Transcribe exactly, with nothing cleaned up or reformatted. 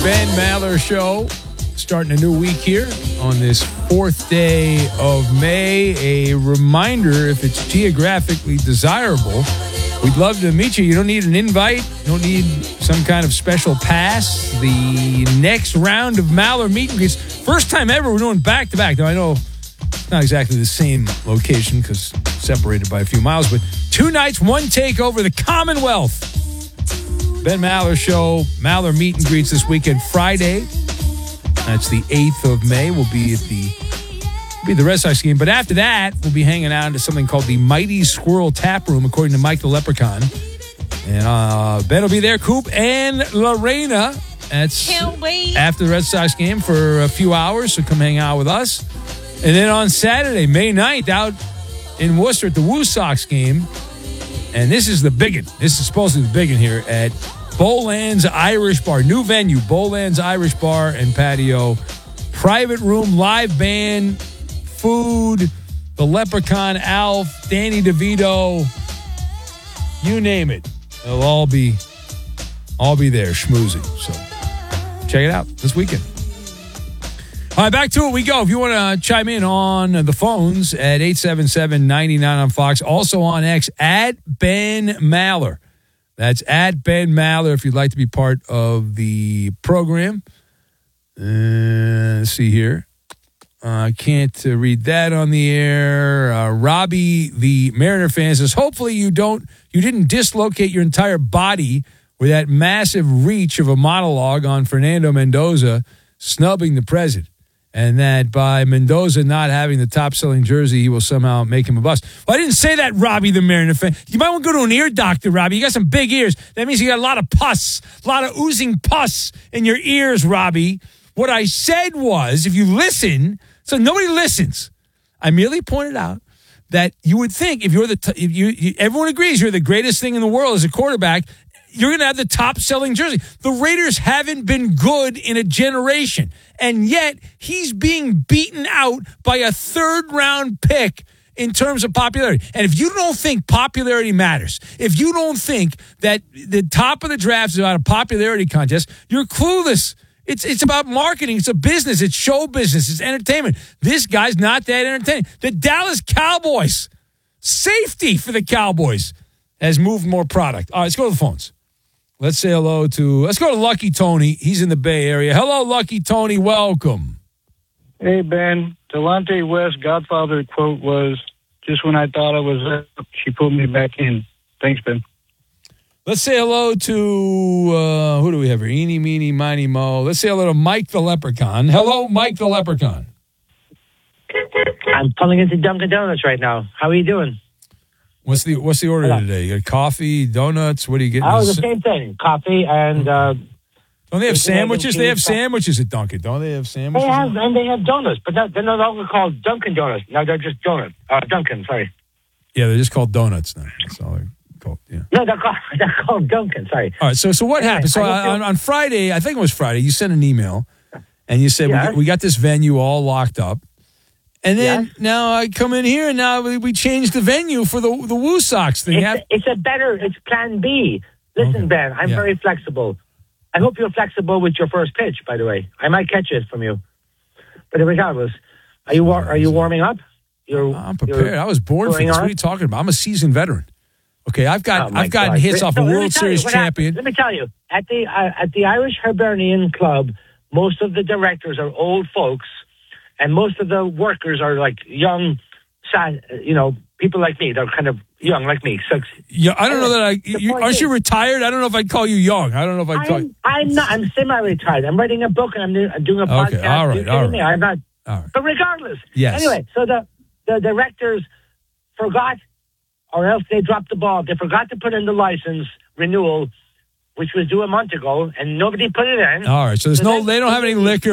Ben Maller Show. Starting a new week here on this fourth day of May. A reminder, if it's geographically desirable, we'd love to meet you. You don't need an invite. You don't need some kind of special pass. The next round of Maller meet and greets, first time ever we're doing back-to-back. Now, I know it's not exactly the same location because separated by a few miles, but two nights, one takeover, the Commonwealth. Ben Maller Show, Maller meet and greets this weekend, Friday. That's the eighth of May. We'll be at the be the Red Sox game. But after that, we'll be hanging out at something called the Mighty Squirrel Tap Room, according to Mike the Leprechaun. And uh, Ben will be there, Coop and Lorena. That's Can't wait. After the Red Sox game for a few hours, so come hang out with us. And then on Saturday, May ninth, out in Worcester at the Woo Sox game. And this is the biggin. This is supposed to be the biggin here at Bowlands Irish Bar. New venue, Bowlands Irish Bar and Patio. Private room, live band, food, the Leprechaun, Alf, Danny DeVito, you name it. They'll all be, all be there schmoozing. So check it out this weekend. All right, back to it we go. If you want to chime in on the phones at eight seven seven, nine nine on Fox. Also on X, at Ben Maller. That's at Ben Maller if you'd like to be part of the program. Uh, let's see here. I uh, can't uh, read that on the air. Uh, Robbie, the Mariner fan, says, hopefully you don't, you didn't dislocate your entire body with that massive reach of a monologue on Fernando Mendoza snubbing the president. And that by Mendoza not having the top-selling jersey, he will somehow make him a bust. Well, I didn't say that, Robbie, the Mariner fan. You might want to go to an ear doctor, Robbie. You got some big ears. That means you got a lot of pus, a lot of oozing pus in your ears, Robbie. What I said was, if you listen, so nobody listens. I merely pointed out that you would think if you're the, t- if you, you, everyone agrees you're the greatest thing in the world as a quarterback, you're going to have the top-selling jersey. The Raiders haven't been good in a generation, and yet he's being beaten out by a third-round pick in terms of popularity. And if you don't think popularity matters, if you don't think that the top of the draft is about a popularity contest, you're clueless. It's it's about marketing. It's a business. It's show business. It's entertainment. This guy's not that entertaining. The Dallas Cowboys, safety for the Cowboys, has moved more product. All right, let's go to the phones. Let's say hello to, let's go to Lucky Tony. He's in the Bay Area. Hello, Lucky Tony. Welcome. Hey, Ben. Delonte West Godfather quote was, just when I thought I was out, she pulled me back in. Thanks, Ben. Let's say hello to, uh, who do we have here? Eeny, meeny, miny, mo. Let's say hello to Mike the Leprechaun. Hello, Mike the Leprechaun. I'm pulling into Dunkin' Donuts right now. How are you doing? What's the What's the order Hello. today? You got coffee, donuts? What are you getting? Oh, the same thing. Coffee and... Uh, don't they have sandwiches? They have cheese. sandwiches at Dunkin'. Don't they have sandwiches? They have, and they have donuts, but not, they're no longer called Dunkin' Donuts. No, they're just donuts. Uh, Dunkin', sorry. Yeah, they're just called donuts now. That's all they're called, yeah. No, they're called, they're called Dunkin', sorry. All right, so so what Anyway, happened? So I on, on Friday, I think it was Friday, you sent an email, and you said, Yes. we, got, we got this venue all locked up. And then Yes. now I come in here, and now we, we changed the venue for the the Woo Sox thing. It's, Have- a, it's a better, it's plan B. Listen, Okay. Ben, I'm Yeah. very flexible. I hope you're flexible with your first pitch, by the way. I might catch it from you. But regardless, are you war- are you warming up? You're, I'm prepared. I was born for going this. What on? are you talking about? I'm a seasoned veteran. Okay, I've got Oh, my I've gotten God. hits off So a let me World tell you Series what champion. happened. Let me tell you, at the uh, at the Irish Hibernian Club, most of the directors are old folks, and most of the workers are like young, sad, you know, people like me. They're kind of young, like me. So, Yeah, I don't know that I. The You, point aren't is- you retired? I don't know if I'd call you young. I don't know if I'd call I'm, you. I'm not. I'm semi-retired. I'm writing a book and I'm doing, I'm doing a Okay, podcast. all right, You kidding all me? right. I'm not. All right. But regardless, Yes. Anyway, so the the directors forgot, or else they dropped the ball. They forgot to put in the license renewal, which was due a month ago, and nobody put it in. All right, so there's So no. then- They don't have any liquor.